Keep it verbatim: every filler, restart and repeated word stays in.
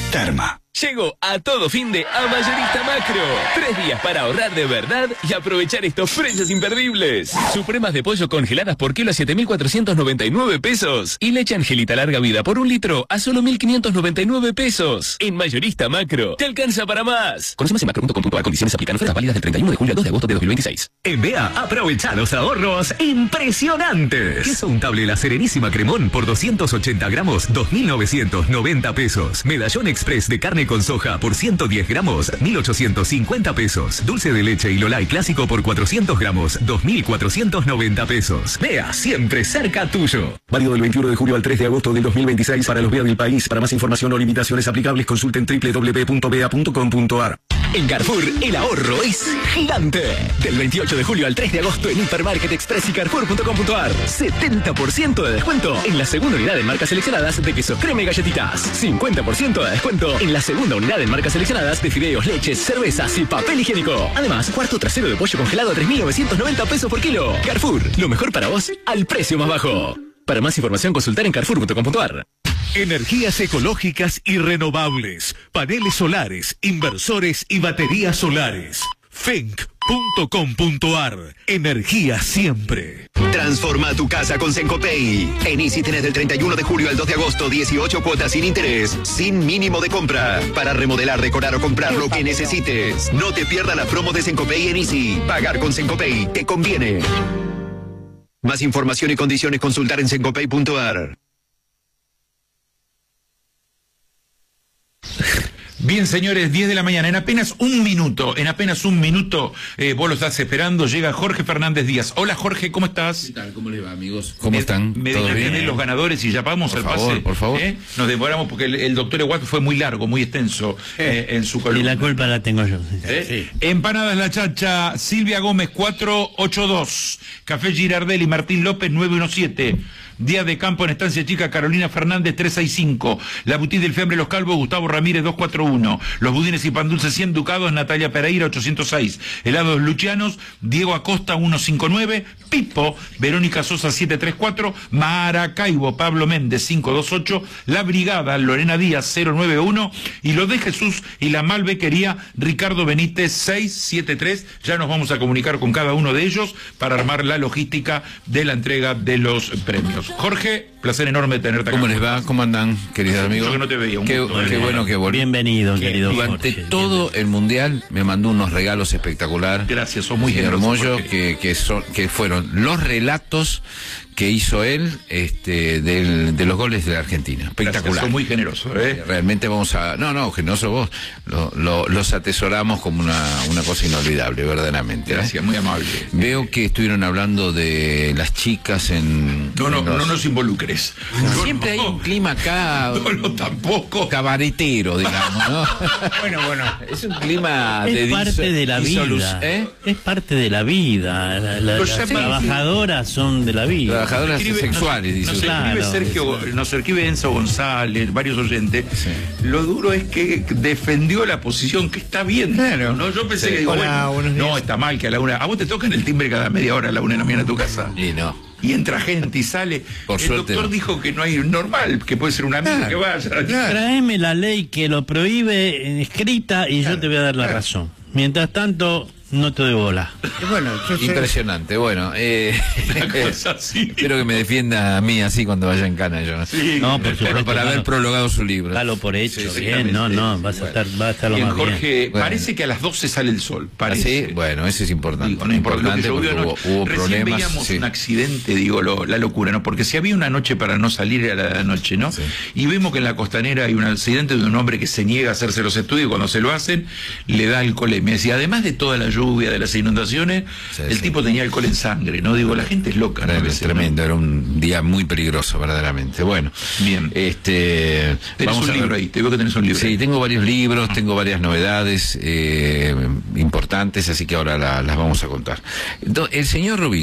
Terma. Llegó a todo fin de a Mayorista Macro. Tres días para ahorrar de verdad y aprovechar estos precios imperdibles. Supremas de pollo congeladas por kilo a siete mil cuatrocientos noventa y nueve pesos. Y leche Angelita larga vida por un litro a solo mil quinientos noventa y nueve pesos. En Mayorista Macro, te alcanza para más. Conoce más en macro punto com punto a. Condiciones aplican. Ofertas válidas del treinta y uno de julio al dos de agosto de dos mil veintiséis. En B E A, aprovecha los ahorros impresionantes. Queso untable La Serenísima Cremón por doscientos ochenta gramos, dos mil novecientos noventa pesos. Medallón Express de carne con soja por ciento diez gramos, mil ochocientos cincuenta pesos. Dulce de leche y Lolay Clásico por cuatrocientos gramos, dos mil cuatrocientos noventa pesos. B E A, siempre cerca tuyo. Válido del veintiuno de julio al tres de agosto del dos mil veintiséis para los B E A del país. Para más información o limitaciones aplicables, consulten doble u doble u doble u punto b e a punto com punto a r. En Carrefour, el ahorro es gigante. Del veintiocho de julio al tres de agosto en Hipermarket Express y Carrefour punto com punto a r. setenta por ciento de descuento en la segunda unidad en marcas seleccionadas de queso crema y galletitas. cincuenta por ciento de descuento en la segunda unidad en marcas seleccionadas de fideos, leches, cervezas y papel higiénico. Además, cuarto trasero de pollo congelado a tres mil novecientos noventa pesos por kilo. Carrefour, lo mejor para vos al precio más bajo. Para más información, consultar en carrefour punto com punto a r. Energías ecológicas y renovables, paneles solares, inversores y baterías solares. fenc punto com punto a r. Energía siempre. Transforma tu casa con Sencopay. En Easy tienes del treinta y uno de julio al dos de agosto dieciocho cuotas sin interés, sin mínimo de compra, para remodelar, decorar o comprar lo que necesites. No te pierdas la promo de Sencopay en Easy. Pagar con Sencopay te conviene. Más información y condiciones consultar en sencopay punto a r. Bien, señores, diez de la mañana, en apenas un minuto, en apenas un minuto, eh, vos lo estás esperando, llega Jorge Fernández Díaz. Hola, Jorge, ¿cómo estás? ¿Qué tal? ¿Cómo les va, amigos? ¿Cómo están? Me dejan tener los ganadores y ya vamos al pase. Por favor, por favor. ¿Eh? Nos demoramos porque el, el doctor Eguac fue muy largo, muy extenso eh, en su columna. Y la culpa la tengo yo. ¿Eh? Sí. Empanadas La Chacha, Silvia Gómez, cuatro ocho dos. Café Girardelli, Martín López, nueve uno siete. Día de Campo en Estancia Chica, Carolina Fernández, tres seis cinco. La Boutique del Fiambre Los Calvos, Gustavo Ramírez, dos cuatro uno. Los budines y pan dulces, cien ducados, Natalia Pereira, ochocientos seis. Helados Lucianos, Diego Acosta, ciento cincuenta y nueve. Pipo, Verónica Sosa, setecientos treinta y cuatro. Maracaibo, Pablo Méndez, quinientos veintiocho. La Brigada, Lorena Díaz, cero nueve uno. Y los de Jesús y la Malbequería, Ricardo Benítez, seiscientos setenta y tres. Ya nos vamos a comunicar con cada uno de ellos para armar la logística de la entrega de los premios. Jorge, placer enorme de tenerte acá. ¿Cómo les va? ¿Cómo andan, queridos amigos? Yo que no te veía. Un qué, gusto, qué ¿eh? bueno que volví. Bienvenido, que querido durante Jorge. todo el mundial me mandó unos regalos espectaculares. Gracias, son muy generosos. Hermosos, que, que, son, que fueron los relatos que hizo él este, del, de los goles de la Argentina. Espectacular. Gracias, son muy generosos, ¿eh? Realmente vamos a... No, no, generoso vos. Lo, lo, los atesoramos como una, una cosa inolvidable, verdaderamente. Gracias, ¿eh? muy amable. Veo que estuvieron hablando de las chicas en... No, no, en los... no nos involucres. No, Siempre no. hay un clima acá... No, no, tampoco. Cabaretero, digamos, ¿no? Bueno, bueno. Es un clima Es de parte de la vida. ¿eh? Es parte de la vida. La, la, Lo las llama- trabajadoras son de la vida. Trabajadoras Escribe- sexuales, dice Nos usted. escribe Claro. Sergio, nos escribe Enzo González, varios oyentes. Sí. Lo duro es que defendió la posición que está bien. Claro. ¿no? Yo pensé Sí. que digo, Hola, bueno, buenos días. no, está mal que a la una. A vos te tocan el timbre cada media hora a la una de la mañana a tu casa. Y no. Y entra gente y sale. Por el suerte doctor no. dijo que no hay normal, que puede ser un amigo que vaya. Tráeme la ley que lo prohíbe en escrita y yo te voy a dar la razón. Mientras tanto, no te doy bola. Bueno, yo sé- Impresionante, bueno, eh, Una cosa así. espero que me defienda a mí así cuando vaya en cana yo. Sí. No, por Pero supuesto. para haber dalo- prologado su libro. Dalo por hecho, Sí, sí, bien, no, no, sí, vas a bueno. estar, va a estar lo Bien, más bien. Jorge, Bueno. parece que a las doce sale el sol. Parece. Así, bueno, eso es importante. Digo, no importa lo que importante llovió, porque no. hubo, hubo Recién problemas. veíamos Sí. un accidente, digo, lo- la locura, ¿no? Porque si había una noche para no salir a la noche, ¿no? Sí. Y vemos que en la costanera hay un accidente de un hombre que se niega a hacerse los estudios y cuando se lo hacen, le da alcoholemia. Y además de toda la lluvia, de las inundaciones, Sí, el sí. tipo tenía alcohol en sangre, ¿no? Digo, la gente es loca, ¿no? A Tremendo, veces, ¿no? tremendo, era un día muy peligroso, verdaderamente. Bueno, Bien. este. Tenés vamos un a ver. libro ahí, te veo que tenés un libro. Sí, ahí. tengo varios libros, tengo varias novedades eh, importantes, así que ahora la- las vamos a contar. Entonces, el señor Rubín